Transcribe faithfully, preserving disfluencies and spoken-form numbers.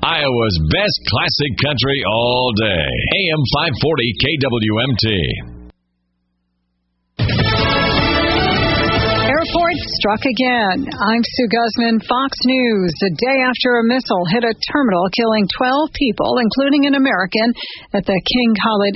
Iowa's best classic country all day. A M five forty K W M T. Airports struck again. I'm Sue Guzman, Fox News. A day after a missile hit a terminal, killing twelve people, including an American, at the King Khalid